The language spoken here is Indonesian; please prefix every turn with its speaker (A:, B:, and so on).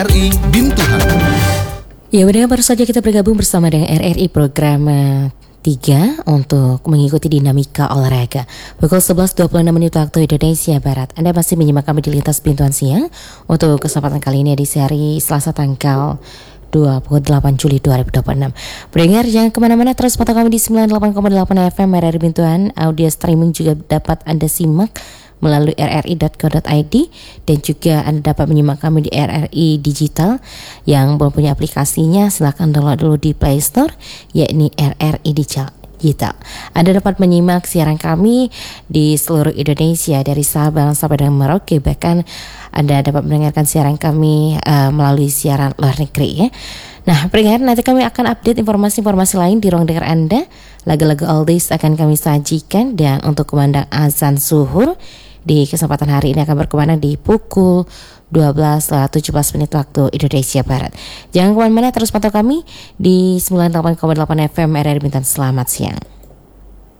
A: RRI Bintuhan.
B: Ya, benar, baru saja kita bergabung bersama dengan RRI program 3 untuk mengikuti dinamika olahraga. Pukul 11.26 waktu Indonesia Barat. Anda masih menyimak kami di Lintas Bintuan Siang. Untuk kesempatan kali ini di sehari Selasa tanggal 28 Juli 2026. Pendengar jangan kemana-mana, terus pantau kami di 98,8 FM RRI Bintuan. Audio streaming juga dapat Anda simak melalui rri.co.id dan juga Anda dapat menyimak kami di RRI Digital. Yang belum punya aplikasinya silahkan download dulu di Play Store, yakni RRI Digital. Anda dapat menyimak siaran kami di seluruh Indonesia dari Sabang sampai dengan Merauke. Bahkan Anda dapat mendengarkan siaran kami melalui siaran luar negeri ya. Nah, pendengar, nanti kami akan update informasi-informasi lain di ruang dengar Anda. Lagu-lagu oldies akan kami sajikan, dan untuk kumandang azan zuhur di kesempatan hari ini akan berkumandang di pukul 12.17 waktu Indonesia Barat. Jangan kemana-mana, terus pantau kami di 98,8 FM RRI Bintan. Selamat siang.